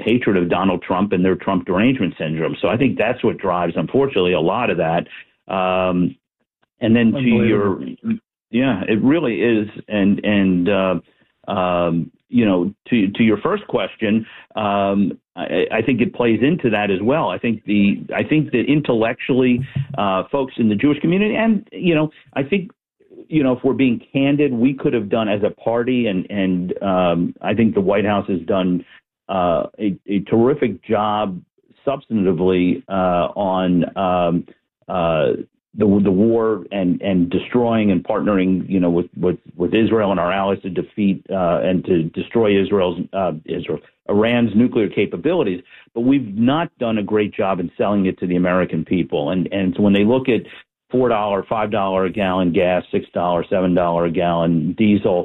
hatred of Donald Trump and their Trump derangement syndrome. So I think that's what drives, unfortunately, a lot of that. And then it really is. And to your first question, I think it plays into that as well. I think that intellectually, folks in the Jewish community, and I think, if we're being candid, we could have done as a party, and I think the White House has done a terrific job substantively on the war and destroying and partnering, with Israel and our allies to defeat and to destroy Iran's nuclear capabilities. But we've not done a great job in selling it to the American people. And so when they look at $4, $5 a gallon gas, $6, $7 a gallon diesel,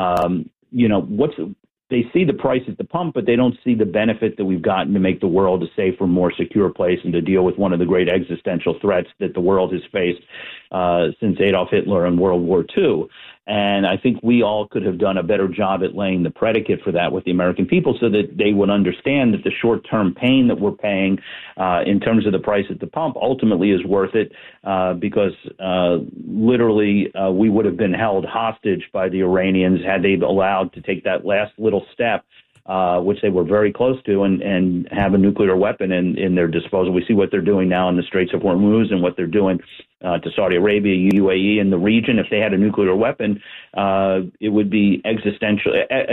they see the price at the pump, but they don't see the benefit that we've gotten to make the world a safer, more secure place and to deal with one of the great existential threats that the world has faced since Adolf Hitler and World War II. And I think we all could have done a better job at laying the predicate for that with the American people so that they would understand that the short-term pain that we're paying in terms of the price at the pump ultimately is worth it because literally we would have been held hostage by the Iranians had they allowed to take that last little step, which they were very close to, and have a nuclear weapon in their disposal. We see what they're doing now in the Straits of Hormuz and what they're doing to Saudi Arabia, UAE, and the region. If they had a nuclear weapon, it would be existential.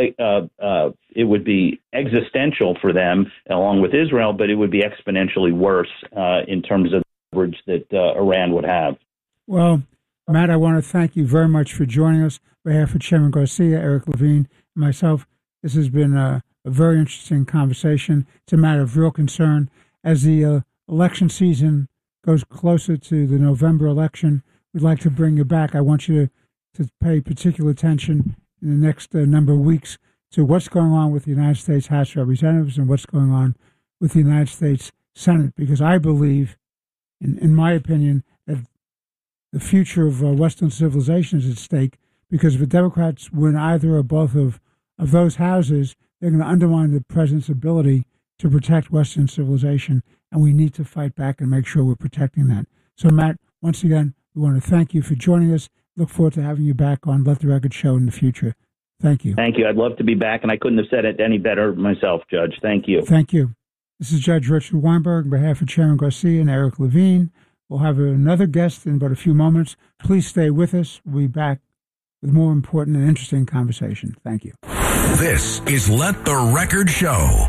It would be existential for them, along with Israel, but it would be exponentially worse in terms of the leverage that Iran would have. Well, Matt, I want to thank you very much for joining us. On behalf of Chairman Garcia, Eric Levine, and myself, this has been a very interesting conversation. It's a matter of real concern. As the election season goes closer to the November election, we'd like to bring you back. I want you to pay particular attention in the next number of weeks to what's going on with the United States House of Representatives and what's going on with the United States Senate, because I believe, in my opinion, that the future of Western civilization is at stake, because if the Democrats win either or both of those houses, they're going to undermine the president's ability to protect Western civilization, and we need to fight back and make sure we're protecting that. So, Matt, once again, we want to thank you for joining us. Look forward to having you back on Let the Record Show in the future. Thank you. Thank you. I'd love to be back, and I couldn't have said it any better myself, Judge. Thank you. Thank you. This is Judge Richard Weinberg on behalf of Chairman Garcia and Eric Levine. We'll have another guest in but a few moments. Please stay with us. We'll be back with more important and interesting conversation. Thank you. This is Let the Record Show.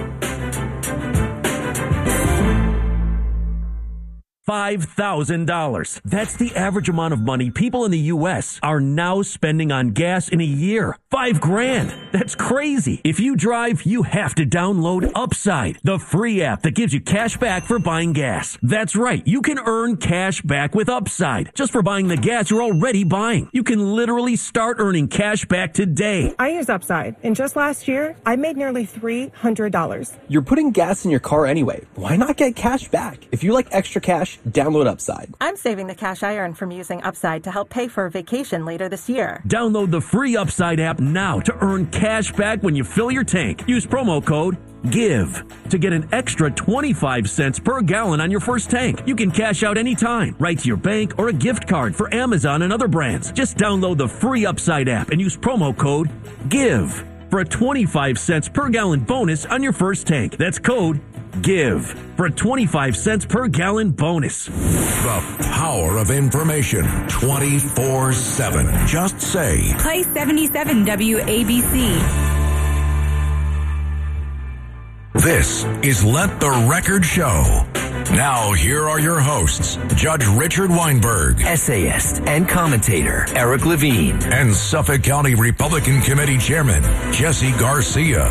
$5,000. That's the average amount of money people in the U.S. are now spending on gas in a year. $5,000. That's crazy. If you drive, you have to download Upside, the free app that gives you cash back for buying gas. That's right. You can earn cash back with Upside just for buying the gas you're already buying. You can literally start earning cash back today. I use Upside, and just last year, I made nearly $300. You're putting gas in your car anyway. Why not get cash back? If you like extra cash, download Upside. I'm saving the cash I earn from using Upside to help pay for a vacation later this year. Download the free Upside app now to earn cash back when you fill your tank. Use promo code GIVE to get an extra 25 cents per gallon on your first tank. You can cash out anytime, right to your bank or a gift card for Amazon and other brands. Just download the free Upside app and use promo code GIVE for a 25 cents per gallon bonus on your first tank. That's code GIVE for a 25 cents per gallon bonus. The power of information 24/7. Just say Play 77 WABC. This is Let the Record Show. Now, here are your hosts, Judge Richard Weinberg, essayist and commentator Eric Levine, and Suffolk County Republican Committee Chairman Jesse Garcia.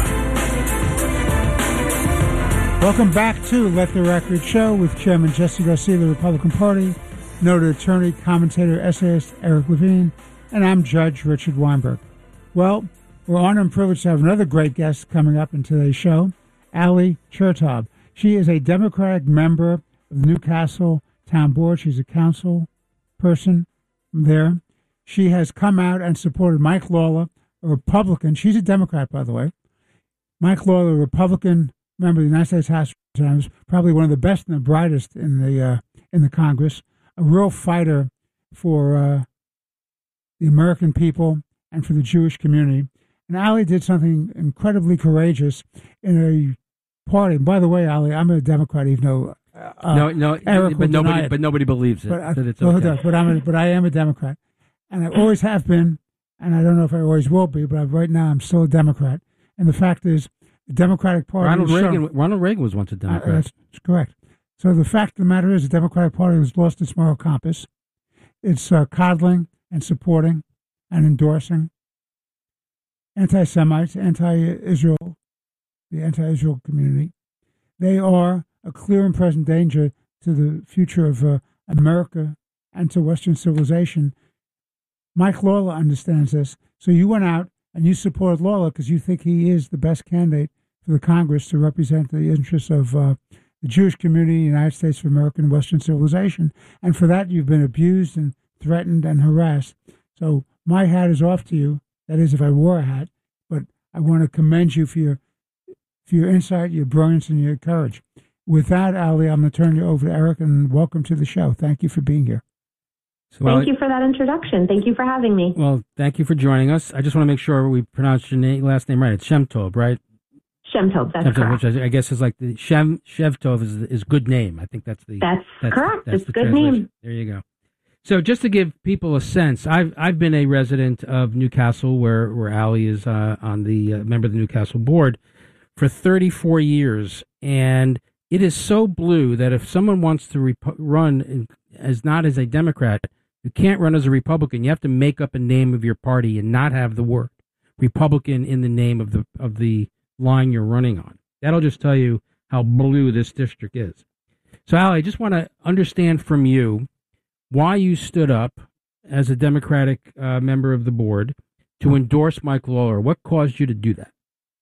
Welcome back to Let the Record Show with Chairman Jesse Garcia of the Republican Party, noted attorney, commentator, essayist Eric Levine, and I'm Judge Richard Weinberg. Well, we're honored and privileged to have another great guest coming up in today's show, Ali Chertoff. She is a Democratic member of the Newcastle Town Board. She's a council person there. She has come out and supported Mike Lawler, a Republican. She's a Democrat, by the way. Mike Lawler, a Republican member of the United States House of Representatives, probably one of the best and the brightest in the Congress, a real fighter for the American people and for the Jewish community. And Ali did something incredibly courageous in a party. And by the way, Ali, I'm a Democrat, even though Eric but nobody believes it. That it's okay. But I am a Democrat, and I always have been, and I don't know if I always will be. But right now, I'm still a Democrat. And the fact is, the Democratic Party. Ronald Reagan was once a Democrat. That's correct. So the fact of the matter is, the Democratic Party has lost its moral compass. It's coddling and supporting and endorsing anti-Semites, anti-Israel, the anti-Israel community. They are a clear and present danger to the future of America and to Western civilization. Mike Lawler understands this. So you went out and you supported Lawler because you think he is the best candidate for the Congress to represent the interests of the Jewish community, the United States of America, and Western civilization. And for that, you've been abused and threatened and harassed. So my hat is off to you. That is, if I wore a hat. But I want to commend you for your insight, your brilliance, and your courage. With that, Ali, I'm going to turn you over to Eric, and welcome to the show. Thank you for being here. Thank you for that introduction. Thank you for having me. Well, thank you for joining us. I just want to make sure we pronounced your last name right. It's Shem Tov, right? Shem Tov, that's correct. Which I guess is like the Shev Tov is good name. I think that's correct. That's it's good name. There you go. So just to give people a sense, I've been a resident of Newcastle, where Ali is on the member of the Newcastle board, for 34 years, and it is so blue that if someone wants to run not as a Democrat, you can't run as a Republican. You have to make up a name of your party and not have the word Republican in the name of the line you're running on. That'll just tell you how blue this district is. So, Ali, I just want to understand from you why you stood up as a Democratic member of the board to endorse Mike Lawler. What caused you to do that?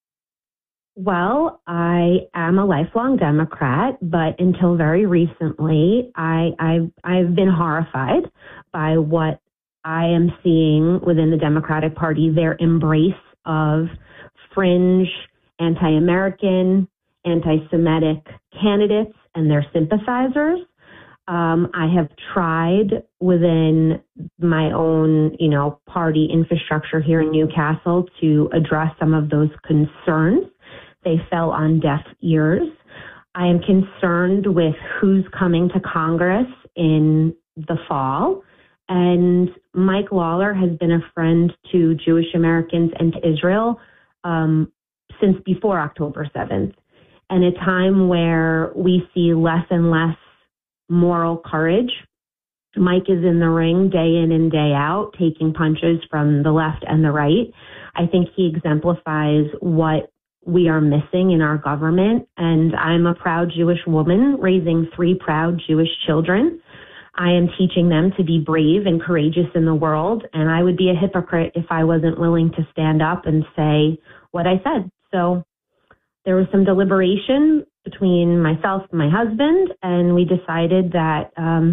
Well, I am a lifelong Democrat, but until very recently, I've been horrified by what I am seeing within the Democratic Party, their embrace of fringe, anti-American, anti-Semitic candidates and their sympathizers. I have tried within my own, party infrastructure here in Newcastle to address some of those concerns. They fell on deaf ears. I am concerned with who's coming to Congress in the fall. And Mike Lawler has been a friend to Jewish Americans and to Israel since before October 7th. And a time where we see less and less moral courage. Mike is in the ring day in and day out, taking punches from the left and the right. I think he exemplifies what we are missing in our government. And I'm a proud Jewish woman raising 3 proud Jewish children. I am teaching them to be brave and courageous in the world. And I would be a hypocrite if I wasn't willing to stand up and say what I said. So there was some deliberation between myself and my husband, and we decided that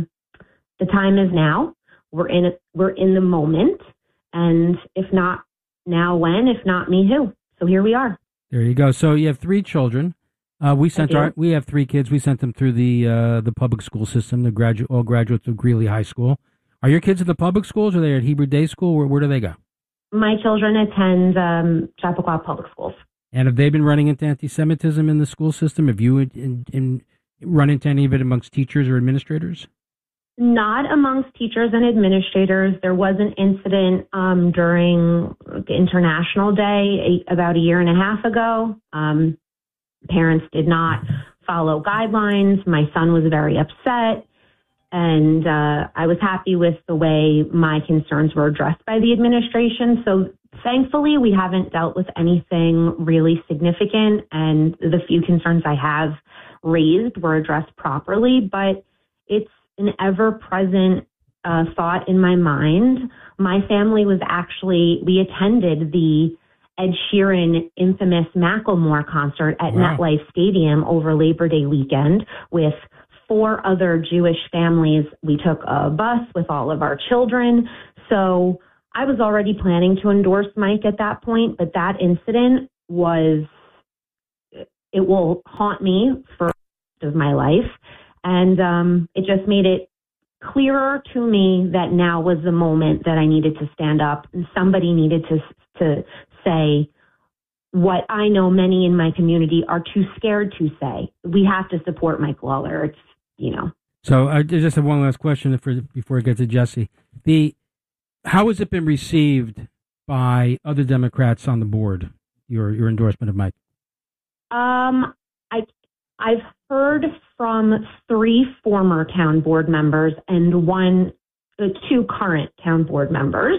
the time is now. We're in the moment. And if not now, when? If not me, who? So here we are. There you go. So you have 3 children. We have 3 kids. We sent them through the public school system, all graduates of Greeley High School. Are your kids at the public schools, or are they at Hebrew Day School? Where do they go? My children attend Chappaqua Public Schools. And have they been running into anti-Semitism in the school system? Have you run into any of it amongst teachers or administrators? Not amongst teachers and administrators. There was an incident during International Day about a year and a half ago. Parents did not follow guidelines. My son was very upset, and I was happy with the way my concerns were addressed by the administration. So thankfully, we haven't dealt with anything really significant, and the few concerns I have raised were addressed properly, but it's an ever-present thought in my mind. My family we attended the Ed Sheeran infamous Macklemore concert at MetLife Stadium over Labor Day weekend with 4 other Jewish families. We took a bus with all of our children. So I was already planning to endorse Mike at that point, but that incident was it will haunt me for the rest of my life. And it just made it clearer to me that now was the moment that I needed to stand up, and somebody needed to say what I know many in my community are too scared to say. We have to support Mike Lawler. It's, you know. So I just have one last question before I get to Jesse. How has it been received by other Democrats on the board, your endorsement of Mike? I've heard from 3 former town board members and 2 current town board members.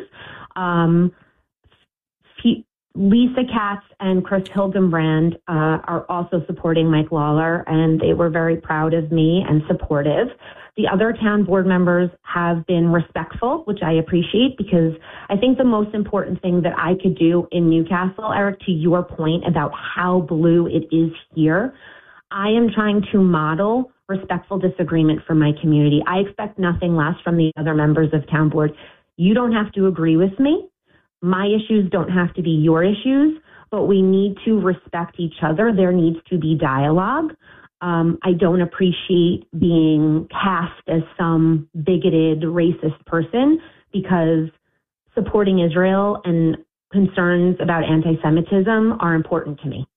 Lisa Katz and Chris Hildenbrand are also supporting Mike Lawler, and they were very proud of me and supportive. The other town board members have been respectful, which I appreciate, because I think the most important thing that I could do in Newcastle, Eric, to your point about how blue it is here, I am trying to model respectful disagreement for my community. I expect nothing less from the other members of town board. You don't have to agree with me. My issues don't have to be your issues, but we need to respect each other. There needs to be dialogue. I don't appreciate being cast as some bigoted, racist person, because supporting Israel and concerns about anti-Semitism are important to me.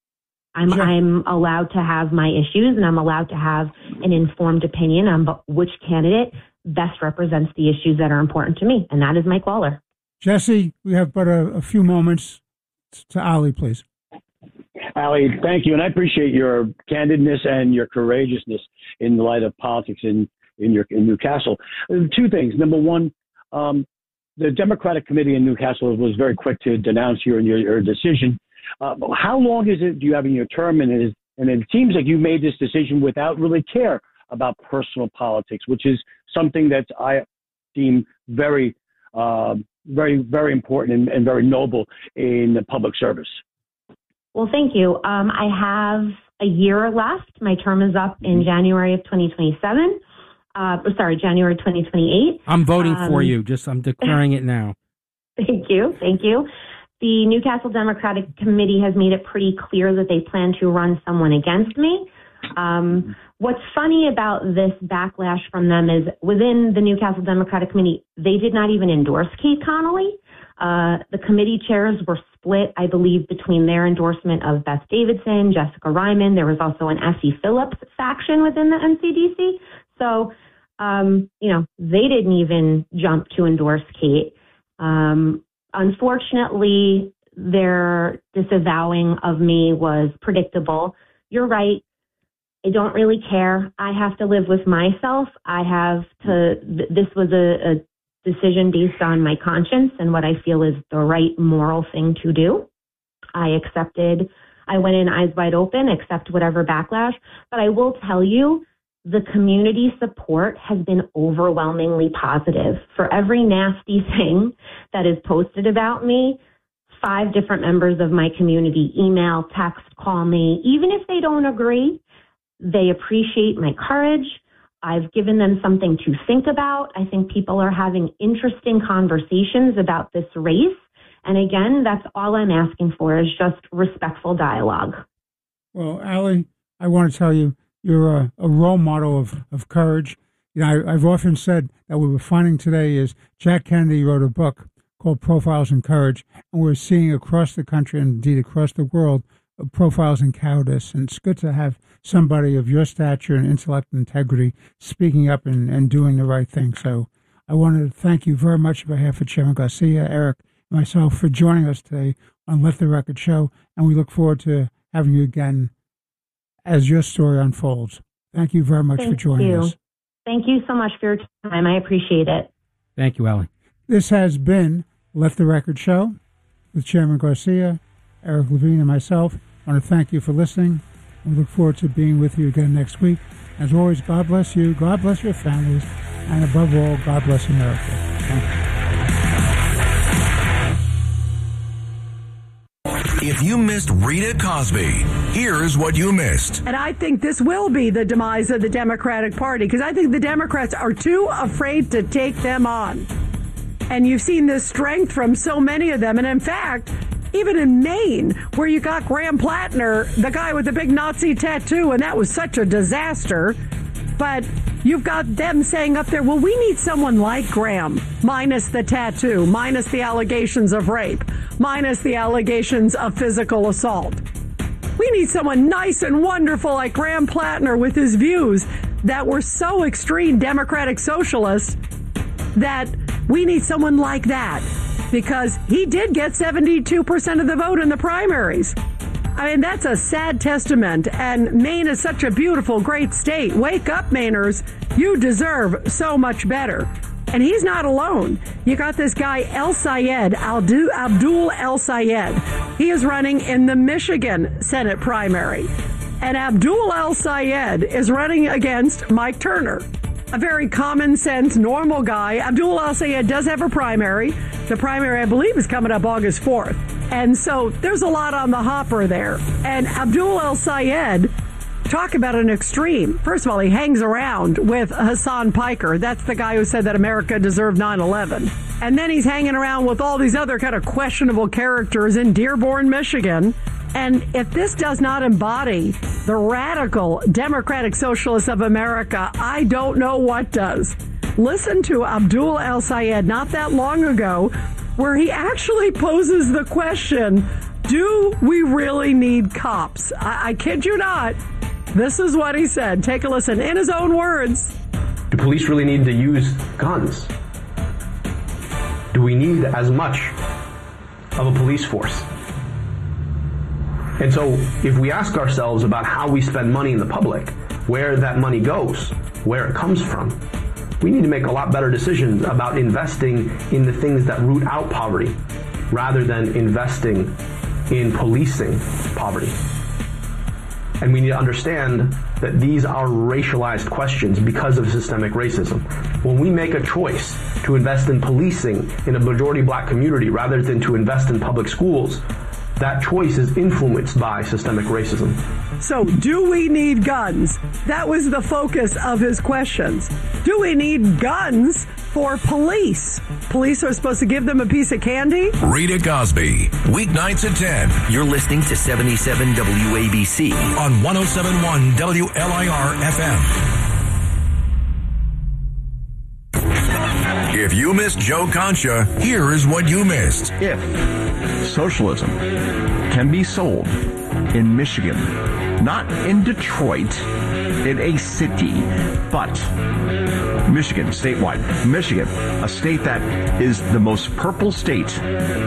I'm allowed to have my issues, and I'm allowed to have an informed opinion on which candidate best represents the issues that are important to me, and that is Mike Lawler. Jesse, we have but a few moments. To Ali, please. Ali, thank you, and I appreciate your candidness and your courageousness in the light of politics in Newcastle. 2 things. Number one, the Democratic Committee in Newcastle was very quick to denounce your decision. How long do you have in your term? And it seems like you made this decision without really care about personal politics, which is something that I deem very, very, very important and very noble in the public service. Well, thank you. I have a year left. My term is up in January of 2027. January 2028. I'm voting for you. I'm declaring it now. Thank you. The Newcastle Democratic Committee has made it pretty clear that they plan to run someone against me. What's funny about this backlash from them is within the Newcastle Democratic Committee, they did not even endorse Kate Connolly. The committee chairs were split, I believe, between their endorsement of Beth Davidson, Jessica Ryman. There was also an Essie Phillips faction within the NCDC. So, they didn't even jump to endorse Kate. Unfortunately, their disavowing of me was predictable. You're right. I don't really care. I have to live with myself. This was a decision based on my conscience and what I feel is the right moral thing to do. I went in eyes wide open, accept whatever backlash. But I will tell you, the community support has been overwhelmingly positive. For every nasty thing that is posted about me, 5 different members of my community email, text, call me. Even if they don't agree, they appreciate my courage. I've given them something to think about. I think people are having interesting conversations about this race. And again, that's all I'm asking for is just respectful dialogue. Well, Ali, I want to tell you, you're a role model of courage. I've often said that what we're finding today is Jack Kennedy wrote a book called Profiles in Courage, and we're seeing across the country and indeed across the world profiles in cowardice. And it's good to have somebody of your stature and intellect and integrity speaking up and doing the right thing. So I wanted to thank you very much on behalf of Chairman Garcia, Eric, and myself for joining us today on Let the Record Show, and we look forward to having you again as your story unfolds. Thank you very much for joining us. Thank you so much for your time. I appreciate it. Thank you, Ali. This has been Let the Record Show with Chairman Garcia, Eric Levine, and myself. I want to thank you for listening. We look forward to being with you again next week. As always, God bless you, God bless your families, and above all, God bless America. Thank you. If you missed Rita Cosby, here's what you missed. And I think this will be the demise of the Democratic Party, because I think the Democrats are too afraid to take them on. And you've seen this strength from so many of them. And in fact, Even in Maine, where you got Graham Plattner, the guy with the big Nazi tattoo, and that was such a disaster. But you've got them saying up there, well, we need someone like Graham, minus the tattoo, minus the allegations of rape, minus the allegations of physical assault. We need someone nice and wonderful like Graham Plattner with his views that were so extreme Democratic socialists that we need someone like that because he did get 72% of the vote in the primaries. I mean, that's a sad testament, and Maine is such a beautiful, great state. Wake up, Mainers. You deserve so much better. And he's not alone. You got this guy, Abdul El Sayed. He is running in the Michigan Senate primary. And Abdul El Sayed is running against Mike Turner, a very common sense, normal guy. Abdul El Sayed does have a primary. The primary, I believe, is coming up August 4th. And so there's a lot on the hopper there. And Abdul El Sayed, talk about an extreme. First of all, he hangs around with Hassan Piker. That's the guy who said that America deserved 9/11. And then he's hanging around with all these other kind of questionable characters in Dearborn, Michigan. And if this does not embody the radical Democratic Socialists of America, I don't know what does. Listen to Abdul El Sayed not that long ago, where he actually poses the question, do we really need cops? I kid you not. This is what he said. Take a listen in his own words. Do police really need to use guns? Do we need as much of a police force? And so if we ask ourselves about how we spend money in the public, where that money goes, where it comes from, we need to make a lot better decisions about investing in the things that root out poverty rather than investing in policing poverty. And we need to understand that these are racialized questions because of systemic racism. When we make a choice to invest in policing in a majority black community rather than to invest in public schools, that choice is influenced by systemic racism. So, do we need guns? That was the focus of his questions. Do we need guns for police? Police are supposed to give them a piece of candy? Rita Cosby, weeknights at 10. You're listening to 77 WABC on 107.1 WLIR FM. If you missed Joe Concha, here is what you missed. If socialism can be sold in Michigan, not in Detroit, in a city, but Michigan, statewide. Michigan, a state that is the most purple state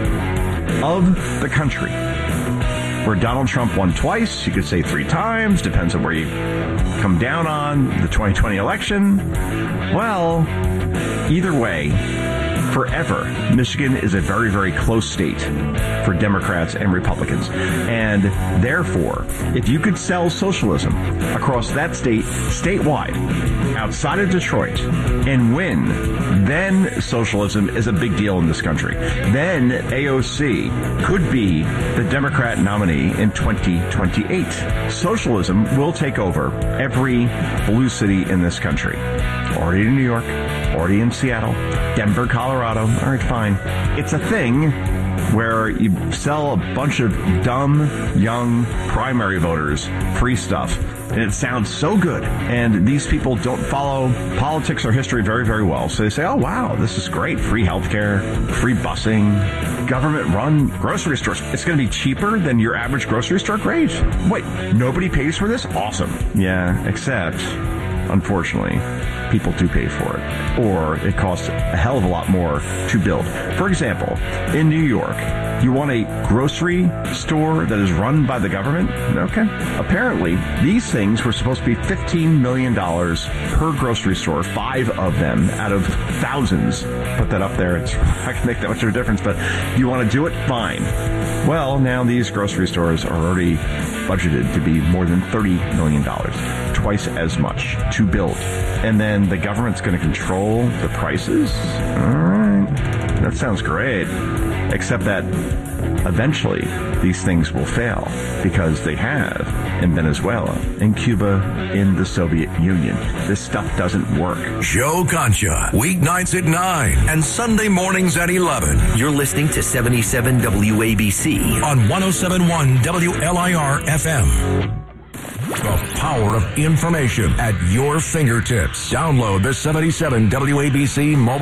of the country, where Donald Trump won twice, you could say 3 times, depends on where you come down on the 2020 election. Well, either way, forever, Michigan is a very, very close state for Democrats and Republicans. And therefore, if you could sell socialism across that state, statewide, outside of Detroit, and win, then socialism is a big deal in this country. Then AOC could be the Democrat nominee in 2028. Socialism will take over every blue city in this country. Already in New York, already in Seattle, Denver, Colorado. All right, fine. It's a thing where you sell a bunch of dumb, young primary voters free stuff. And it sounds so good. And these people don't follow politics or history very, very well. So they say, oh, wow, this is great. Free healthcare, free busing, government-run grocery stores. It's going to be cheaper than your average grocery store? Great. Wait, nobody pays for this? Awesome. Yeah, except, unfortunately, people do pay for it. Or it costs a hell of a lot more to build. For example, in New York, you want a grocery store that is run by the government? Okay. Apparently, these things were supposed to be $15 million per grocery store, 5 of them out of thousands. Put that up there. It's not going to make that much of a difference, but you want to do it? Fine. Well, now these grocery stores are already budgeted to be more than $30 million, twice as much to build. And then the government's going to control the prices? All right. That sounds great. except that eventually these things will fail, because they have in Venezuela, in Cuba, in the Soviet Union. This stuff doesn't work. Joe Concha, weeknights at 9 and Sunday mornings at 11. You're listening to 77 WABC on 107.1 WLIR FM. The power of information at your fingertips. Download the 77 WABC mobile.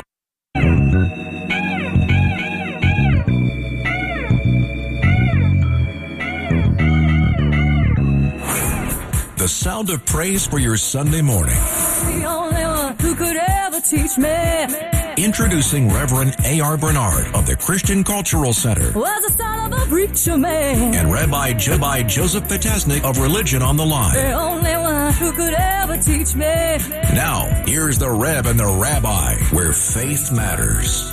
The sound of praise for your Sunday morning. The only one who could ever teach me. Introducing Reverend A.R. Bernard of the Christian Cultural Center. Was the son of a preacher man. And Rabbi Joseph Potasnik of Religion on the Line. The only one who could ever teach me. Now, here's the Reb and the Rabbi, where faith matters.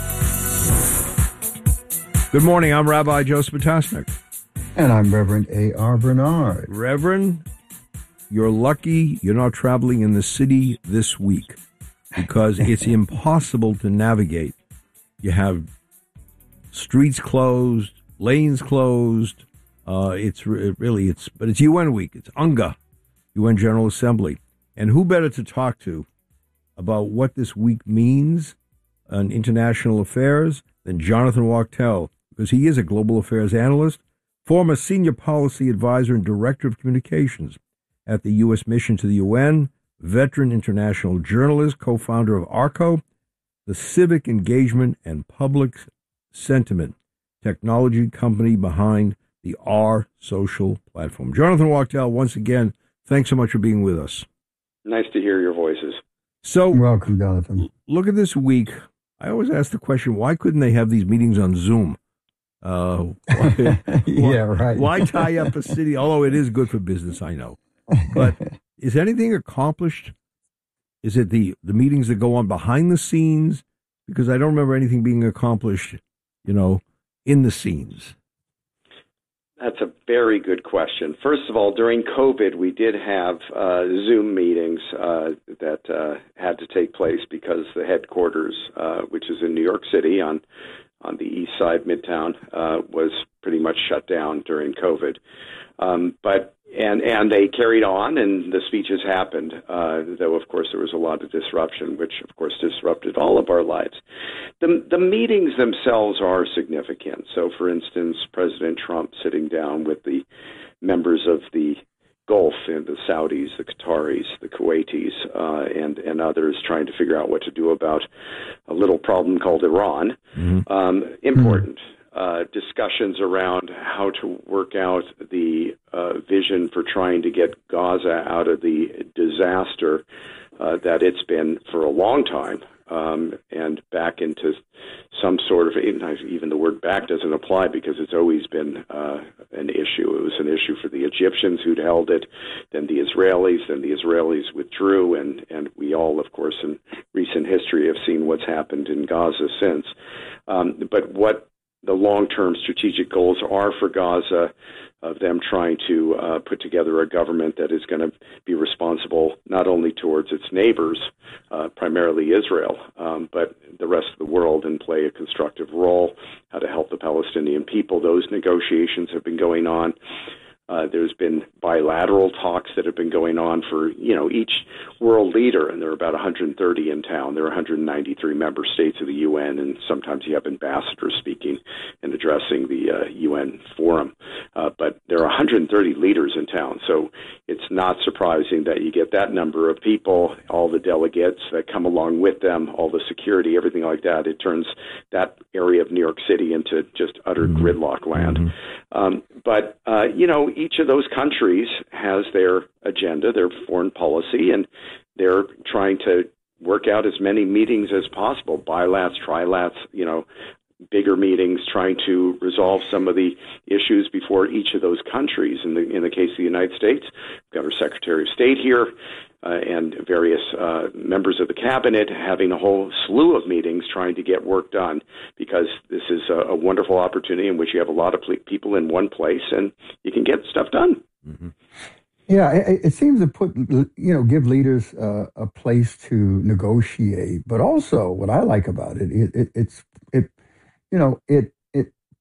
Good morning, I'm Rabbi Joseph Potasnik. And I'm Reverend A.R. Bernard. Reverend, you're lucky you're not traveling in the city this week, because it's impossible to navigate. You have streets closed, lanes closed. But it's UN week. It's UNGA, UN General Assembly. And who better to talk to about what this week means on international affairs than Jonathan Wachtel, because he is a global affairs analyst, former senior policy advisor and director of communications at the U.S. mission to the UN, veteran international journalist, co-founder of ARCO, the civic engagement and public sentiment technology company behind the R Social platform. Jonathan Wachtel, once again, thanks so much for being with us. Nice to hear your voices. So, welcome, Jonathan. Look at this week. I always ask the question, why couldn't they have these meetings on Zoom? Right. Why tie up a city? Although it is good for business, I know. But is anything accomplished? Is it the meetings that go on behind the scenes? Because I don't remember anything being accomplished, in the scenes. That's a very good question. First of all, during COVID, we did have Zoom meetings that had to take place because the headquarters, which is in New York City on the east side, Midtown, was pretty much shut down during COVID. And they carried on, and the speeches happened, though, of course, there was a lot of disruption, which, of course, disrupted all of our lives. The meetings themselves are significant. So, for instance, President Trump sitting down with the members of the Gulf, and the Saudis, the Qataris, the Kuwaitis, and others, trying to figure out what to do about a little problem called Iran. Important. Discussions around how to work out the vision for trying to get Gaza out of the disaster that it's been for a long time, and back into some sort of, even the word back doesn't apply because it's always been an issue. It was an issue for the Egyptians who'd held it, then the Israelis withdrew, and we all, of course, in recent history have seen what's happened in Gaza since. But what the long-term strategic goals are for Gaza, of them trying to put together a government that is going to be responsible not only towards its neighbors, primarily Israel, but the rest of the world, and play a constructive role, how to help the Palestinian people. Those negotiations have been going on. There's been bilateral talks that have been going on for, each world leader, and there are about 130 in town. There are 193 member states of the UN, and sometimes you have ambassadors speaking and addressing the UN forum. But there are 130 leaders in town, so it's not surprising that you get that number of people, all the delegates that come along with them, all the security, everything like that. It turns that area of New York City into just utter gridlock land. But each of those countries has their agenda, their foreign policy, and they're trying to work out as many meetings as possible, bilats, trilats, bigger meetings, trying to resolve some of the issues before each of those countries. In the case of the United States, we've got our Secretary of State here, and various members of the cabinet having a whole slew of meetings trying to get work done, because this is a wonderful opportunity in which you have a lot of people in one place and you can get stuff done. Yeah, it seems to give leaders a place to negotiate, but also what I like about it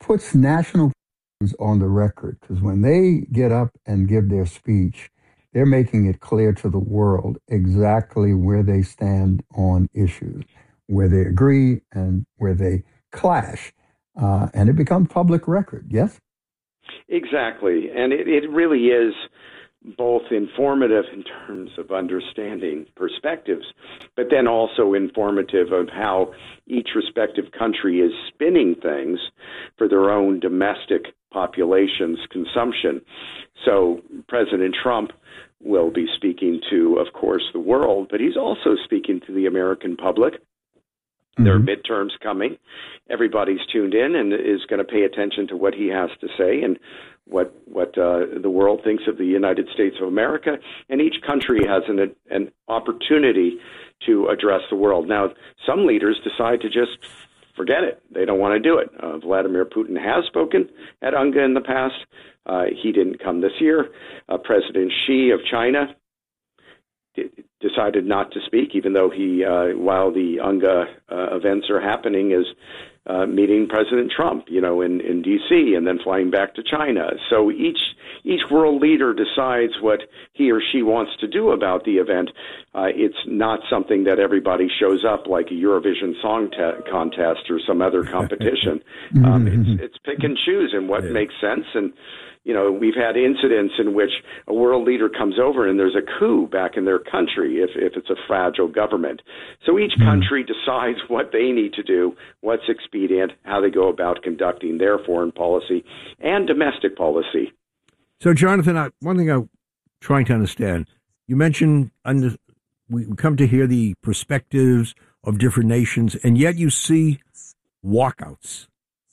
puts national on the record, because when they get up and give their speech, they're making it clear to the world exactly where they stand on issues, where they agree and where they clash. And it becomes public record, yes? Exactly. And it really is both informative in terms of understanding perspectives, but then also informative of how each respective country is spinning things for their own domestic population's consumption. So President Trump will be speaking to, of course, the world, but he's also speaking to the American public. There are midterms coming. Everybody's tuned in and is going to pay attention to what he has to say and what the world thinks of the United States of America. And each country has an opportunity to address the world. Now, some leaders decide to just forget it. They don't want to do it. Vladimir Putin has spoken at UNGA in the past. He didn't come this year. President Xi of China decided not to speak, even though he, while the UNGA events are happening, is meeting President Trump, in D.C. and then flying back to China. So each world leader decides what he or she wants to do about the event. It's not something that everybody shows up like a Eurovision Song Contest or some other competition. It's pick and choose and what makes sense. And we've had incidents in which a world leader comes over and there's a coup back in their country if it's a fragile government. So each country decides what they need to do, what's expedient, how they go about conducting their foreign policy and domestic policy. So, Jonathan, one thing I'm trying to understand, you mentioned we come to hear the perspectives of different nations, and yet you see walkouts.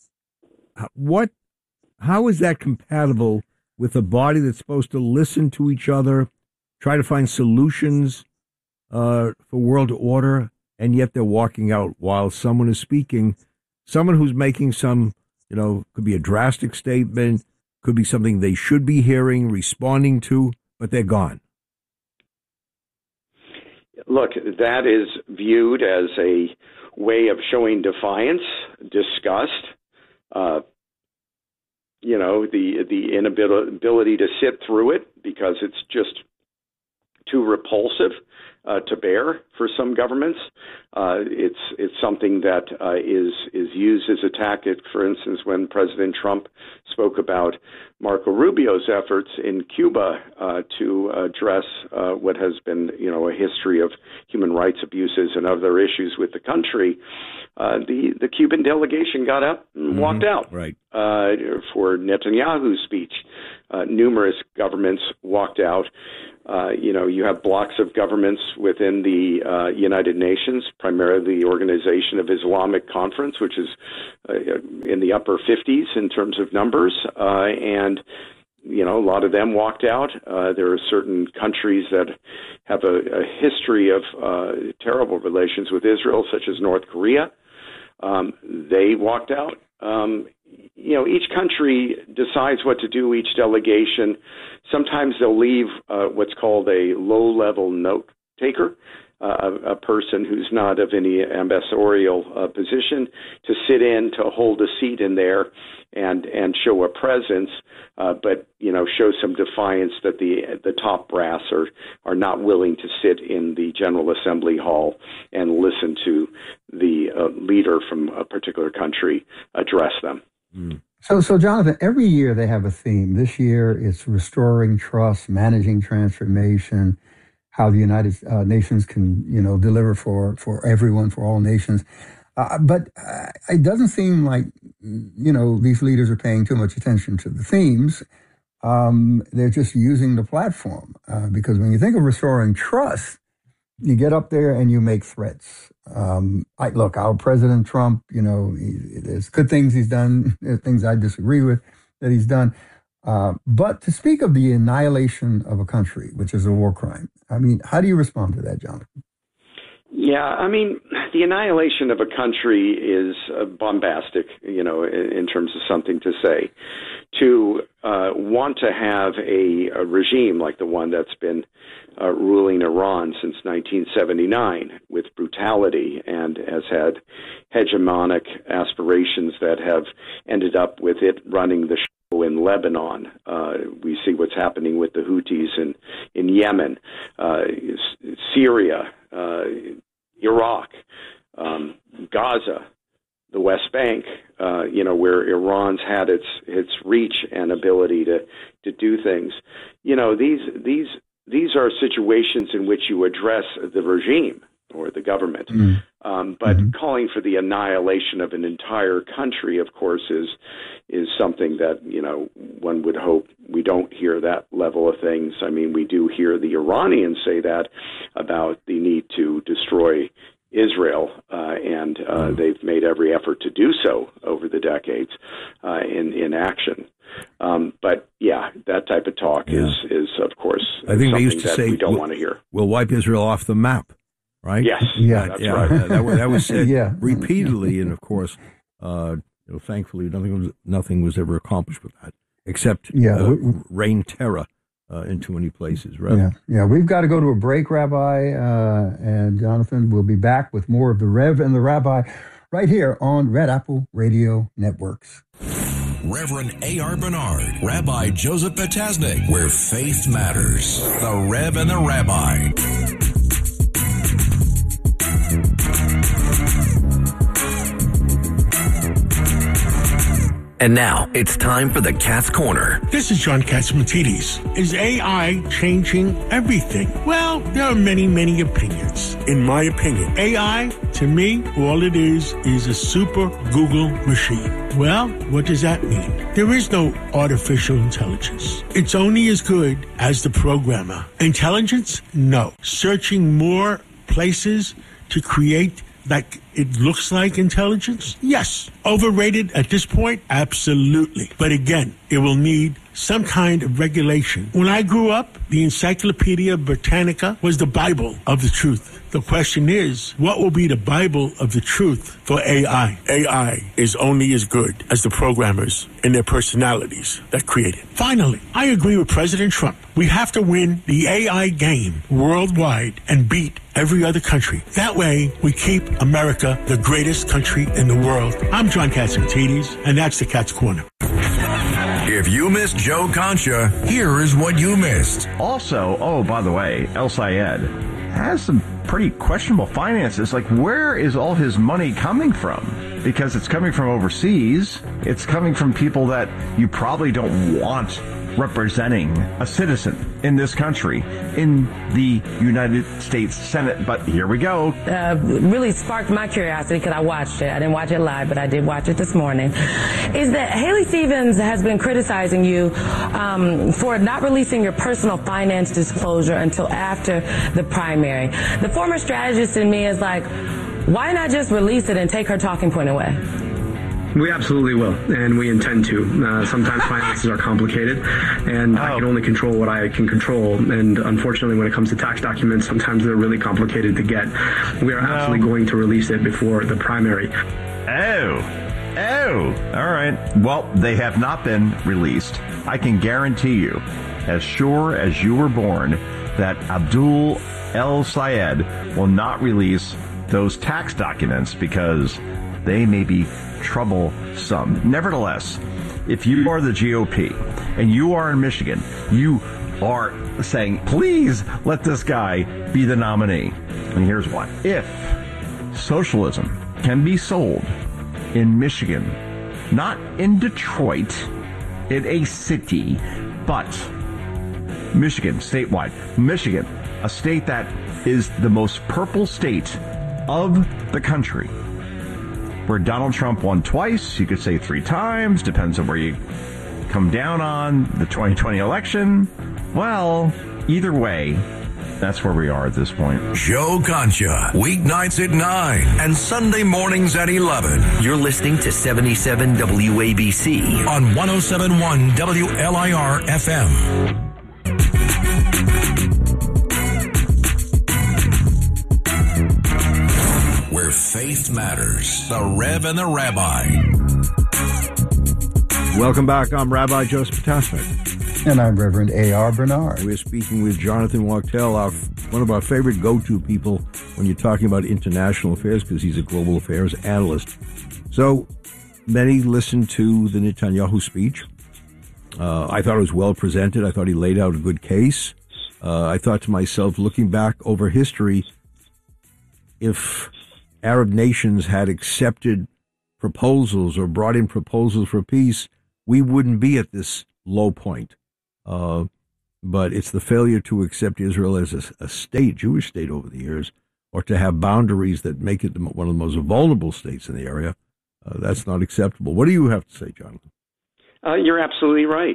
How is that compatible with a body that's supposed to listen to each other, try to find solutions for world order, and yet they're walking out while someone is speaking, someone who's making some, could be a drastic statement, could be something they should be hearing, responding to, but they're gone? Look, that is viewed as a way of showing defiance, disgust, the inability to sit through it because it's just too repulsive to bear for some governments. It's something that is used as a tactic. For instance, when President Trump spoke about Marco Rubio's efforts in Cuba to address what has been, a history of human rights abuses and other issues with the country, the Cuban delegation got up and walked out. Right. For Netanyahu's speech, numerous governments walked out. You have blocks of governments within the United Nations, primarily the Organization of Islamic Conference, which is in the upper 50s in terms of numbers, and a lot of them walked out. There are certain countries that have a history of terrible relations with Israel, such as North Korea. They walked out. Each country decides what to do, each delegation. Sometimes they'll leave what's called a low-level note taker, a person who's not of any ambassadorial position, to sit in, to hold a seat in there and show a presence, but show some defiance that the top brass are not willing to sit in the General Assembly Hall and listen to the leader from a particular country address them. So, Jonathan, every year they have a theme. This year it's restoring trust, managing transformation, how the United Nations can, deliver for everyone, for all nations. But it doesn't seem like, these leaders are paying too much attention to the themes. They're just using the platform because when you think of restoring trust, you get up there and you make threats. Our President Trump, there's good things he's done, there's things I disagree with that he's done. But to speak of the annihilation of a country, which is a war crime, how do you respond to that, Jonathan? Yeah, I mean, the annihilation of a country is bombastic, in terms of something to say. To want to have a regime like the one that's been ruling Iran since 1979 with brutality and has had hegemonic aspirations that have ended up with it running the show in Lebanon. We see what's happening with the Houthis in Yemen, Syria, Iraq, Gaza, the West Bank, where Iran's had its reach and ability to do things. These are situations in which you address the regime or the government. But calling for the annihilation of an entire country, of course, is something that, one would hope we don't hear that level of things. I mean, we do hear the Iranians say that about the need to destroy Israel, and they've made every effort to do so over the decades in action. But yeah, that type of talk is of course, I think they used to say we don't want to hear. We'll wipe Israel off the map, right? Yes, that's right. That was said repeatedly, and of course, thankfully, nothing was ever accomplished with that, except rain terror in too many places, right? Yeah. We've got to go to a break, Rabbi, and Jonathan. We'll be back with more of the Rev and the Rabbi right here on Red Apple Radio Networks. Reverend A.R. Bernard, Rabbi Joseph Potasnik, where faith matters. The Rev and the Rabbi. And now, it's time for the Cat's Corner. This is John Catsimatidis. Is AI changing everything? Well, there are many, many opinions. In my opinion, AI, to me, all it is a super Google machine. Well, what does that mean? There is no artificial intelligence. It's only as good as the programmer. Intelligence? No. Searching more places to create like it looks like intelligence? Yes. Overrated at this point? Absolutely. But again, it will need some kind of regulation. When I grew up, the Encyclopedia Britannica was the Bible of the truth. The question is, what will be the Bible of the truth for AI? AI is only as good as the programmers and their personalities that create it. Finally, I agree with President Trump. We have to win the AI game worldwide and beat every other country. That way, we keep America the greatest country in the world. I'm John Catsimatidis, and that's the Cat's Corner. If you missed Joe Concha, here is what you missed. Also, by the way, El Sayed has some pretty questionable finances. Like, where is all his money coming from? Because it's coming from overseas. It's coming from people that you probably don't want representing a citizen in this country, in the United States Senate. But here we go. Really sparked my curiosity because I watched it. I didn't watch it live, but I did watch it this morning. Is that Haley Stevens has been criticizing you for not releasing your personal finance disclosure until after the primary. The former strategist in me is like, why not just release it and take her talking point away? We absolutely will, and we intend to. Sometimes finances are complicated, and I can only control what I can control. And unfortunately, when it comes to tax documents, sometimes they're really complicated to get. We are absolutely going to release it before the primary. Oh, all right. Well, they have not been released. I can guarantee you, as sure as you were born, that Abdul El Sayed will not release those tax documents because they may be troublesome. Nevertheless, if you are the GOP and you are in Michigan, you are saying, please let this guy be the nominee. And here's why. If socialism can be sold in Michigan, not in Detroit, in a city, but Michigan, statewide. Michigan, a state that is the most purple state of the country, where Donald Trump won twice, you could say 3 times, depends on where you come down on the 2020 election. Well, either way, that's where we are at this point. Joe Concha, weeknights at 9 and Sunday mornings at 11. You're listening to 77 WABC on 107.1 WLIR FM. Truth Matters. The Rev and the Rabbi. Welcome back. I'm Rabbi Joseph Tasman. And I'm Reverend A.R. Bernard. We're speaking with Jonathan Wachtel, one of our favorite go-to people when you're talking about international affairs, because he's a global affairs analyst. So many listened to the Netanyahu speech. I thought it was well presented. I thought he laid out a good case. I thought to myself, looking back over history, if Arab nations had accepted proposals or brought in proposals for peace, we wouldn't be at this low point. But it's the failure to accept Israel as a state, Jewish state over the years, or to have boundaries that make it one of the most vulnerable states in the area. That's not acceptable. What do you have to say, Jonathan? You're absolutely right.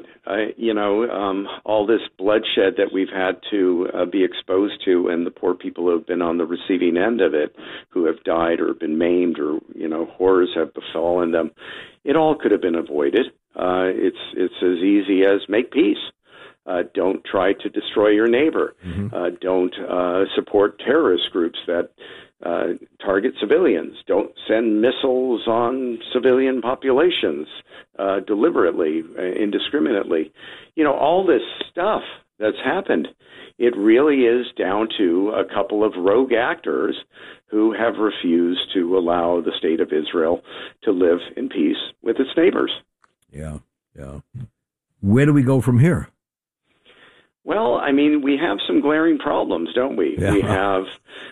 All this bloodshed that we've had to be exposed to, and the poor people who have been on the receiving end of it, who have died or been maimed, or horrors have befallen them, it all could have been avoided. It's as easy as make peace. Don't try to destroy your neighbor. Mm-hmm. Don't support terrorist groups that target civilians. Don't send missiles on civilian populations deliberately, indiscriminately. All this stuff that's happened, it really is down to a couple of rogue actors who have refused to allow the state of Israel to live in peace with its neighbors. Yeah. Where do we go from here? Well, we have some glaring problems, don't we? Yeah. We have,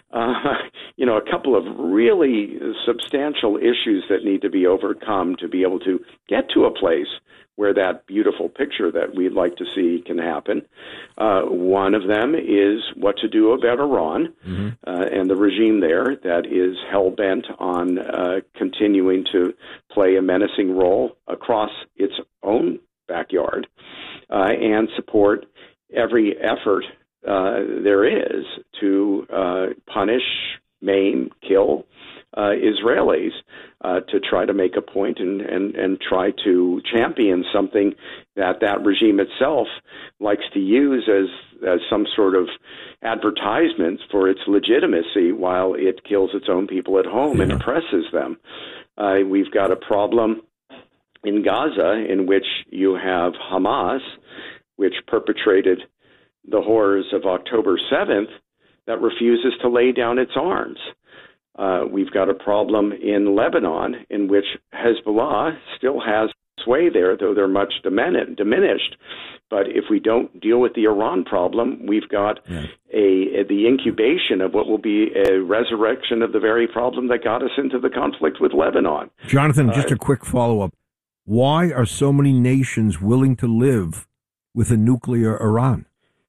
a couple of really substantial issues that need to be overcome to be able to get to a place where that beautiful picture that we'd like to see can happen. One of them is what to do about Iran, mm-hmm. And the regime there that is hell-bent on continuing to play a menacing role across its own backyard, and support every effort there is to punish, maim, kill Israelis, to try to make a point and try to champion something that regime itself likes to use as some sort of advertisement for its legitimacy while it kills its own people at home and oppresses them. We've got a problem in Gaza in which you have Hamas, which perpetrated the horrors of October 7th, that refuses to lay down its arms. We've got a problem in Lebanon in which Hezbollah still has sway there, though they're much diminished. But if we don't deal with the Iran problem, we've got the incubation of what will be a resurrection of the very problem that got us into the conflict with Lebanon. Jonathan, just a quick follow-up. Why are so many nations willing to live with a nuclear Iran?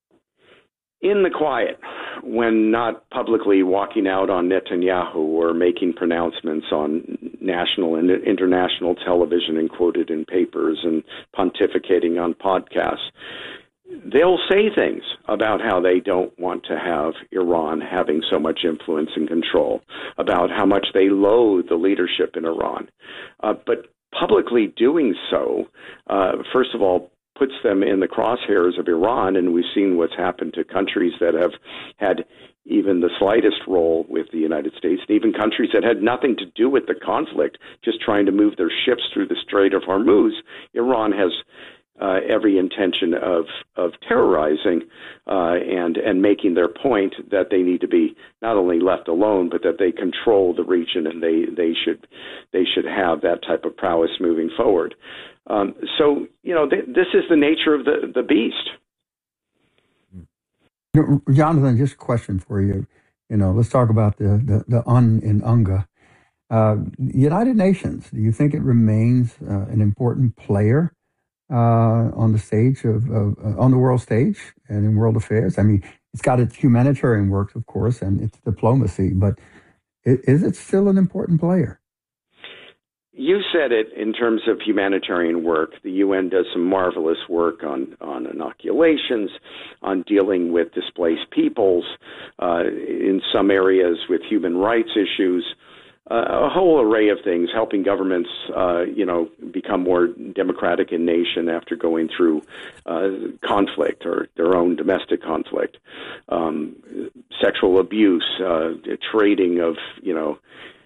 In the quiet, when not publicly walking out on Netanyahu or making pronouncements on national and international television and quoted in papers and pontificating on podcasts, they'll say things about how they don't want to have Iran having so much influence and control, about how much they loathe the leadership in Iran. But publicly doing so, first of all, puts them in the crosshairs of Iran, and we've seen what's happened to countries that have had even the slightest role with the United States, and even countries that had nothing to do with the conflict, just trying to move their ships through the Strait of Hormuz. Iran has every intention of terrorizing and making their point that they need to be not only left alone, but that they control the region, and they should have that type of prowess moving forward. This is the nature of the beast. Jonathan, just a question for you. Let's talk about the in UNGA. United Nations, do you think it remains an important player on the stage on the world stage and in world affairs? It's got its humanitarian work, of course, and its diplomacy, but is it still an important player? You said it in terms of humanitarian work. The UN does some marvelous work on inoculations, on dealing with displaced peoples, in some areas with human rights issues, a whole array of things, helping governments, become more democratic in nation after going through conflict or their own domestic conflict, sexual abuse, trading of,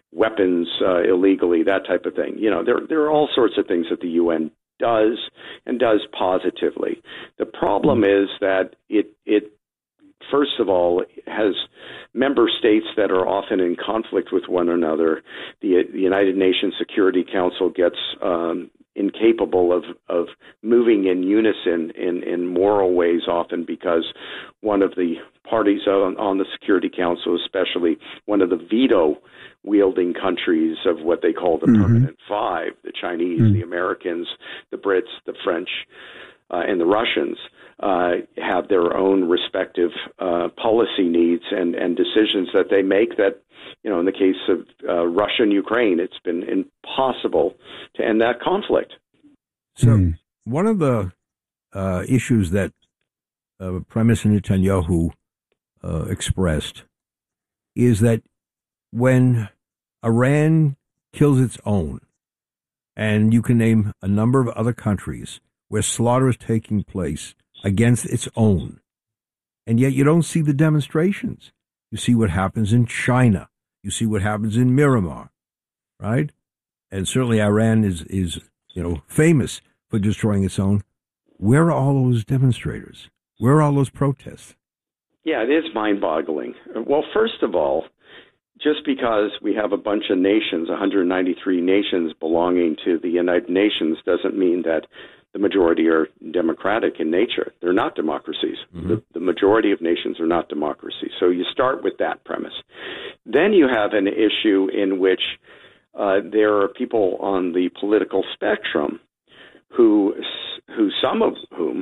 weapons illegally, that type of thing. There are all sorts of things that the UN does and does positively. The problem is that it first of all has member states that are often in conflict with one another. The United Nations Security Council gets incapable of moving in unison in moral ways often because one of the parties on the Security Council, especially one of the veto-wielding countries of what they call the Permanent Five, the Chinese, the Americans, the Brits, the French, and the Russians, have their own respective policy needs and decisions that they make that, in the case of Russia and Ukraine, it's been impossible to end that conflict. So one of the issues that Prime Minister Netanyahu expressed is that when Iran kills its own, and you can name a number of other countries where slaughter is taking place against its own, and yet you don't see the demonstrations. You see what happens in China. You see what happens in Myanmar, right? And certainly Iran is famous for destroying its own. Where are all those demonstrators? Where are all those protests? Yeah, it is mind-boggling. Well, first of all, just because we have a bunch of nations, 193 nations belonging to the United Nations, doesn't mean that the majority are democratic in nature. They're not democracies. The majority of nations are not democracies. So you start with that premise. Then you have an issue in which there are people on the political spectrum who some of whom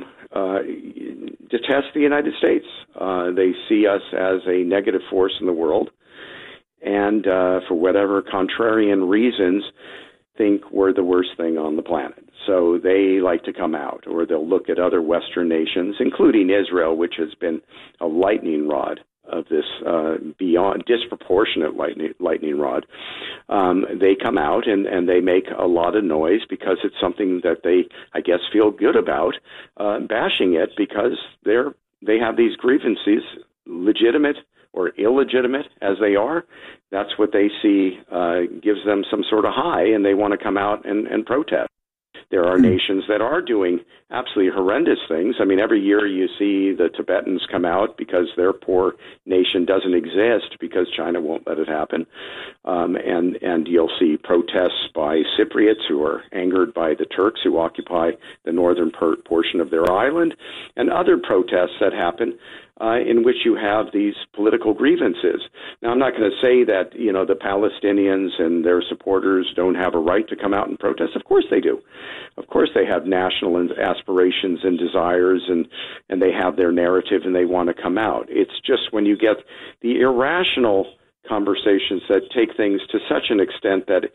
detest the United States. They see us as a negative force in the world, and for whatever contrarian reasons, think we're the worst thing on the planet. So they like to come out, or they'll look at other Western nations, including Israel, which has been a lightning rod of this beyond disproportionate lightning rod. They come out and they make a lot of noise because it's something that they, I guess, feel good about, bashing it because they have these grievances, legitimate or illegitimate as they are. That's what they see gives them some sort of high, and they want to come out and protest. There are nations that are doing absolutely horrendous things. I mean, every year you see the Tibetans come out because their poor nation doesn't exist because China won't let it happen. And you'll see protests by Cypriots who are angered by the Turks who occupy the northern portion of their island, and other protests that happen in which you have these political grievances. Now, I'm not going to say that, the Palestinians and their supporters don't have a right to come out and protest. Of course they do. Of course they have national aspirations and desires, and they have their narrative, and they want to come out. It's just when you get the irrational conversations that take things to such an extent that,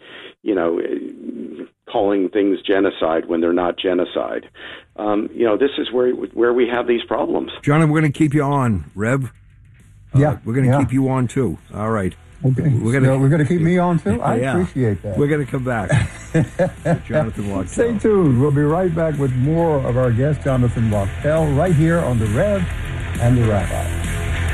calling things genocide when they're not genocide. This is where we have these problems. John, we're going to keep you on, Rev. Yeah. We're going to keep you on, too. All right. Okay. We're going to keep me on, too? I appreciate that. We're going to come back. Jonathan Wachtell. Stay tuned. We'll be right back with more of our guest, Jonathan Wachtell, right here on The Rev and the Rabbi.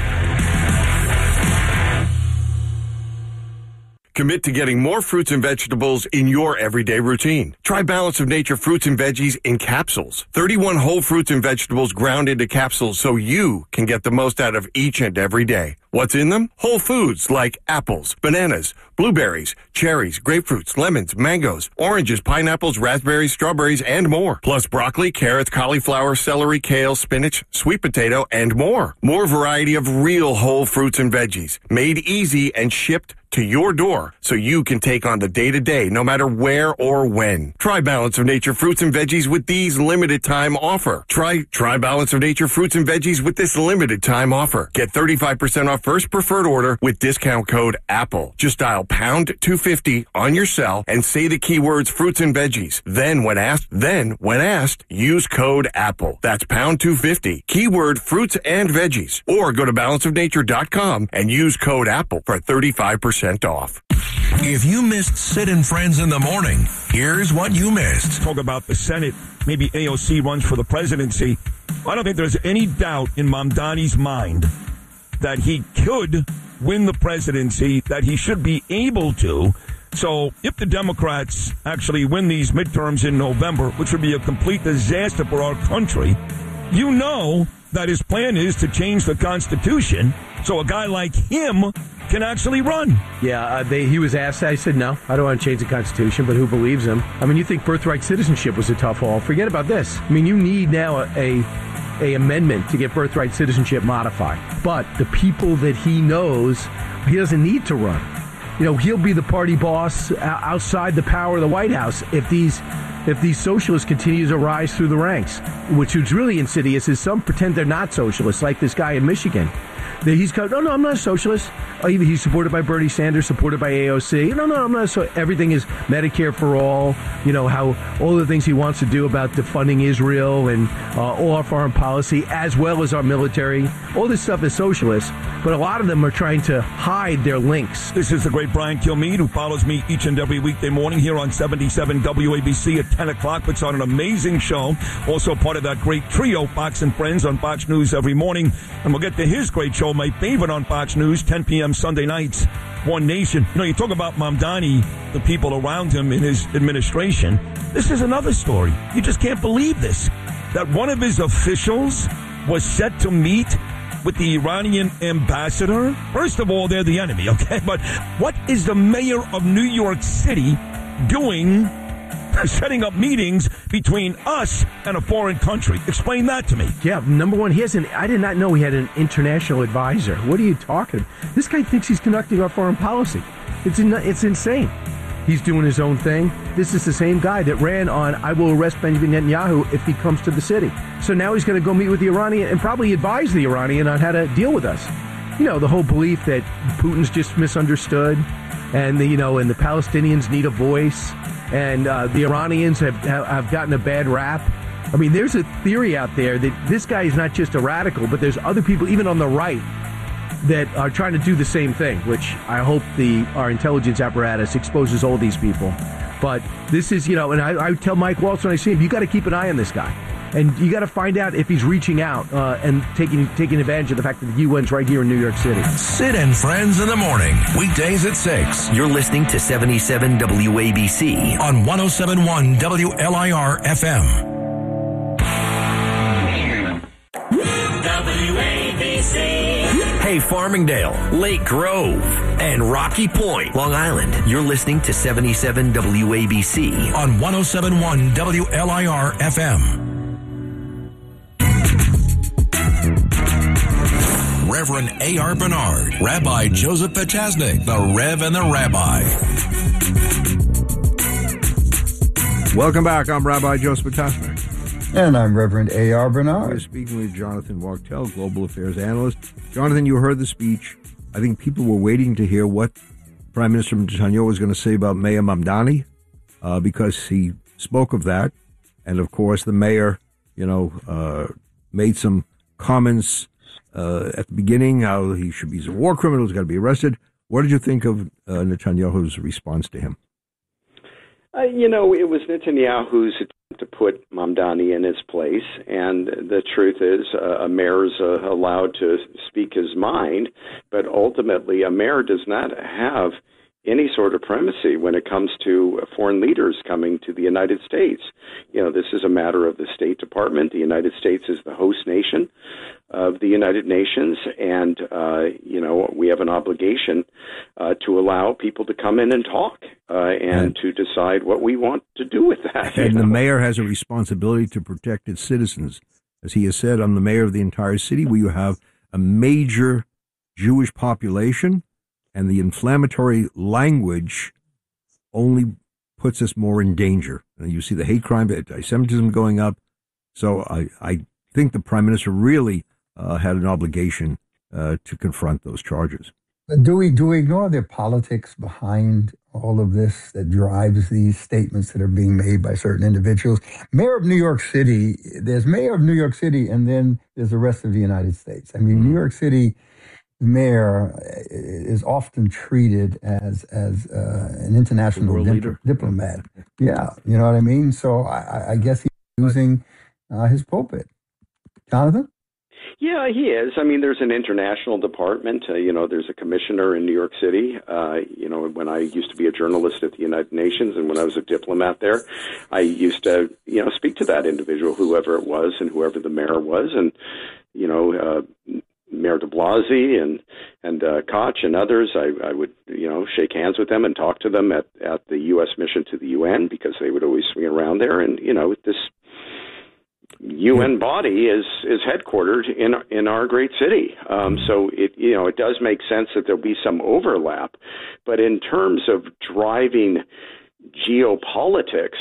Commit to getting more fruits and vegetables in your everyday routine. Try Balance of Nature fruits and veggies in capsules. 31 whole fruits and vegetables ground into capsules so you can get the most out of each and every day. What's in them? Whole foods like apples, bananas, blueberries, cherries, grapefruits, lemons, mangoes, oranges, pineapples, raspberries, strawberries, and more. Plus broccoli, carrots, cauliflower, celery, kale, spinach, sweet potato, and more. More variety of real whole fruits and veggies, made easy and shipped to your door so you can take on the day-to-day no matter where or when. Try Balance of Nature fruits and veggies with these limited time offer. Try Balance of Nature fruits and veggies with this limited time offer. Get 35% off first preferred order with discount code APPLE. Just dial pound 250 on your cell and say the keywords fruits and veggies. Then when asked, use code APPLE. That's pound 250, keyword fruits and veggies. Or go to balanceofnature.com and use code APPLE for 35% off. If you missed Sid and Friends in the morning, here's what you missed. Talk about the Senate, maybe AOC runs for the presidency. I don't think there's any doubt in Mamdani's mind that he could win the presidency that he should be able to. So if the Democrats actually win these midterms in November, which would be a complete disaster for our country, you know that his plan is to change the Constitution so a guy like him can actually run. Yeah, he was asked. I said, no, I don't want to change the Constitution, but who believes him? I mean, you think birthright citizenship was a tough haul. Forget about this. I mean, you need now a amendment to get birthright citizenship modified. But the people that he knows, he doesn't need to run. You know, he'll be the party boss outside the power of the White House if these socialists continue to rise through the ranks. Which is really insidious is some pretend they're not socialists, like this guy in Michigan. He's going, no, I'm not a socialist. He's supported by Bernie Sanders, supported by AOC. No, I'm not. So everything is Medicare for all. You know, how all the things he wants to do about defunding Israel and all our foreign policy, as well as our military. All this stuff is socialist, but a lot of them are trying to hide their links. This is the great Brian Kilmeade, who follows me each and every weekday morning here on 77 WABC at 10 o'clock. Puts on an amazing show. Also part of that great trio, Fox and Friends, on Fox News every morning. And we'll get to his great show, my favorite on Fox News, 10 p.m. Sunday nights, One Nation. You know, you talk about Mamdani, the people around him in his administration. This is another story. You just can't believe this. That one of his officials was set to meet with the Iranian ambassador. First of all, they're the enemy, okay? But what is the mayor of New York City doing, setting up meetings between us and a foreign country? Explain that to me. Yeah, number one, I did not know he had an international advisor. What are you talking about? This guy thinks he's conducting our foreign policy. It's insane. He's doing his own thing. This is the same guy that ran on, I will arrest Benjamin Netanyahu if he comes to the city. So now he's going to go meet with the Iranian and probably advise the Iranian on how to deal with us. You know, the whole belief that Putin's just misunderstood and the Palestinians need a voice. And the Iranians have gotten a bad rap. I mean, there's a theory out there that this guy is not just a radical, but there's other people, even on the right, that are trying to do the same thing, which I hope our intelligence apparatus exposes all these people. But this is, and I tell Mike Waltz when I see him, you got to keep an eye on this guy. And you got to find out if he's reaching out and taking advantage of the fact that the UN's right here in New York City. Sid and Friends in the morning, weekdays at 6. You're listening to 77 WABC on 107.1 WLIR FM. WABC. Hey, Farmingdale, Lake Grove, and Rocky Point, Long Island. You're listening to 77 WABC on 107.1 WLIR FM. Reverend A.R. Bernard, Rabbi Joseph Potasnik, the Rev and the Rabbi. Welcome back. I'm Rabbi Joseph Potasnik. And I'm Reverend A.R. Bernard. We're speaking with Jonathan Wachtel, Global Affairs Analyst. Jonathan, you heard the speech. I think people were waiting to hear what Prime Minister Netanyahu was going to say about Mayor Mamdani, because he spoke of that. And, of course, the mayor, made some comments at the beginning, how he's a war criminal, he's got to be arrested. What did you think of Netanyahu's response to him? It was Netanyahu's attempt to put Mamdani in his place, and the truth is a mayor's allowed to speak his mind, but ultimately a mayor does not have any sort of primacy when it comes to foreign leaders coming to the United States. This is a matter of the State Department. The United States is the host nation of the United Nations, and, we have an obligation to allow people to come in and talk and to decide what we want to do with that. And the mayor has a responsibility to protect its citizens. As he has said, I'm the mayor of the entire city where you have a major Jewish population, and the inflammatory language only puts us more in danger. And you see the hate crime, anti-Semitism going up. So I think the Prime Minister really had an obligation to confront those charges. Do we ignore the politics behind all of this that drives these statements that are being made by certain individuals? Mayor of New York City, there's Mayor of New York City, and then there's the rest of the United States. I mean, New York City mayor is often treated as an international diplomat. Yeah, you know what I mean? So I guess he's using his pulpit. Jonathan? Yeah, he is. I mean, there's an international department. There's a commissioner in New York City. When I used to be a journalist at the United Nations and when I was a diplomat there, I used to, speak to that individual, whoever it was and whoever the mayor was. And, Mayor de Blasio and Koch and others, I would, shake hands with them and talk to them at the U.S. mission to the UN because they would always swing around there. And, this UN body is headquartered in our great city. So it does make sense that there'll be some overlap. But in terms of driving geopolitics,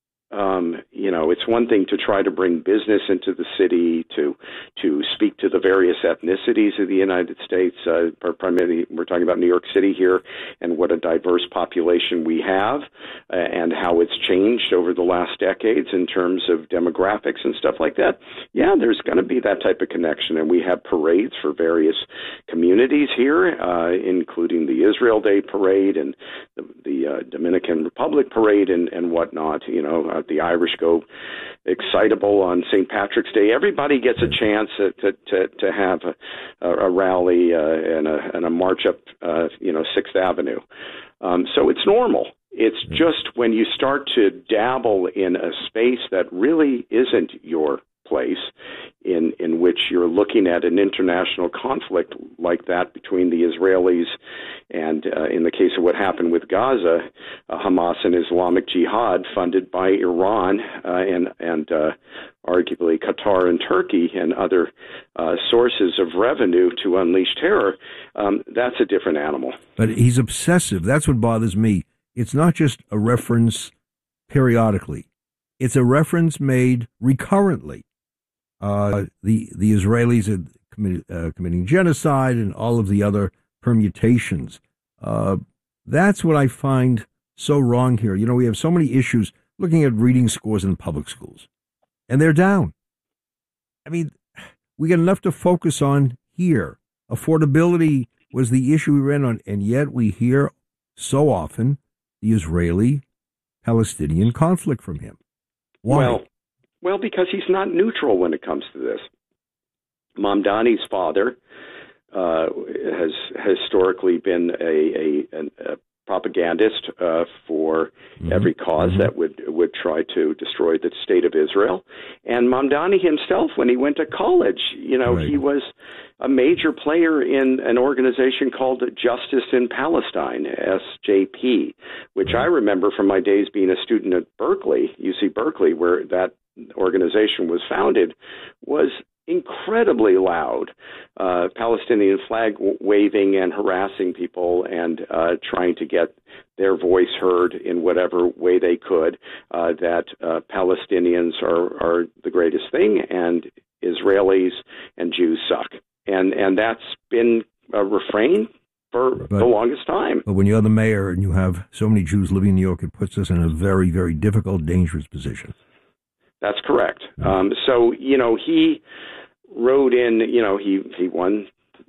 it's one thing to try to bring business into the city, to speak to the various ethnicities of the United States. Primarily, we're talking about New York City here and what a diverse population we have and how it's changed over the last decades in terms of demographics and stuff like that. Yeah, there's going to be that type of connection. And we have parades for various communities here, including the Israel Day Parade and the Dominican Republic Parade and whatnot. The Irish go excitable on St. Patrick's Day. Everybody gets a chance to have a rally and a march up, 6th Avenue. So it's normal. It's just when you start to dabble in a space that really isn't your place, in which you're looking at an international conflict like that between the Israelis and, in the case of what happened with Gaza, Hamas and Islamic Jihad, funded by Iran and arguably Qatar and Turkey and other sources of revenue to unleash terror. That's a different animal. But he's obsessive. That's what bothers me. It's not just a reference periodically. It's a reference made recurrently. The Israelis are committing genocide and all of the other permutations. That's what I find so wrong here. We have so many issues looking at reading scores in public schools, and they're down. I mean, we got enough to focus on here. Affordability was the issue we ran on, and yet we hear so often the Israeli-Palestinian conflict from him. Why? Well, because he's not neutral when it comes to this. Mamdani's father has historically been a propagandist for every cause that would try to destroy the state of Israel. And Mamdani himself, when he went to college, he was a major player in an organization called Justice in Palestine, SJP, which I remember from my days being a student at Berkeley, UC Berkeley, where that organization was founded, was incredibly loud, Palestinian flag waving and harassing people and trying to get their voice heard in whatever way they could, that Palestinians are the greatest thing and Israelis and Jews suck. And that's been a refrain for the longest time. But when you're the mayor and you have so many Jews living in New York, it puts us in a very, very difficult, dangerous position. That's correct. So, he rode in, he won,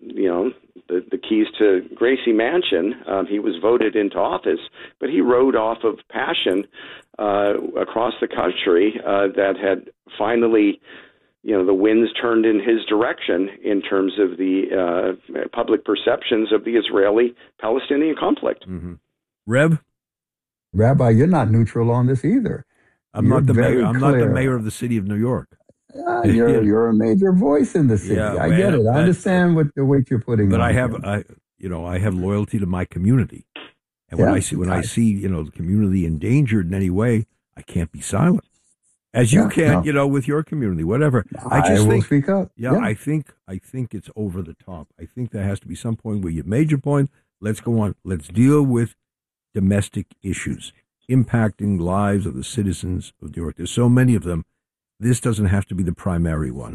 the keys to Gracie Mansion. He was voted into office, but he rode off of passion across the country that had finally, the winds turned in his direction in terms of the public perceptions of the Israeli-Palestinian conflict. Mm-hmm. Reb? Rabbi, you're not neutral on this either. I'm not the mayor. I'm not the mayor of the city of New York. You're a major voice in the city. Yeah, I get it. I understand what the weight you're putting. But on I have loyalty to my community, and when I see the community endangered in any way, I can't be silent, as you can't, with your community, whatever. I will speak up. Yeah, I think it's over the top. I think there has to be some point where you've made your point. Let's go on. Let's deal with domestic issues impacting lives of the citizens of New York. There's so many of them. This doesn't have to be the primary one.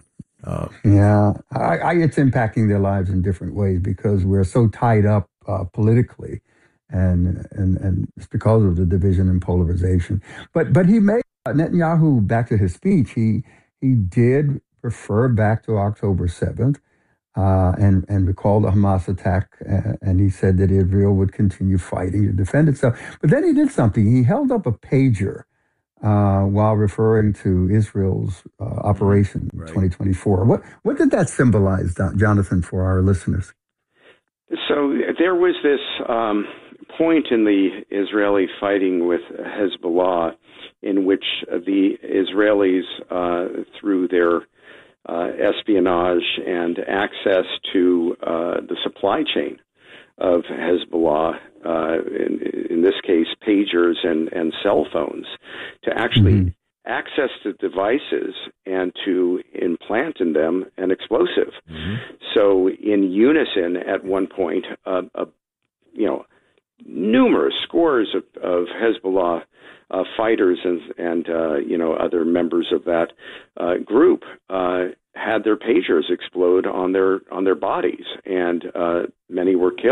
It's impacting their lives in different ways because we're so tied up politically, and it's because of the division and polarization. But he made Netanyahu, back to his speech, he did refer back to October 7th and recalled the Hamas attack, and he said that Israel would continue fighting to defend itself. But then he did something. He held up a pager while referring to Israel's Operation 2024. What did that symbolize, Jonathan, for our listeners? So there was this point in the Israeli fighting with Hezbollah in which the Israelis, through their espionage and access to the supply chain of Hezbollah, in this case, pagers and cell phones, to actually access the devices and to implant in them an explosive. So in unison, at one point, numerous scores of Hezbollah fighters and other members of that group had their pagers explode on their bodies, and many were killed.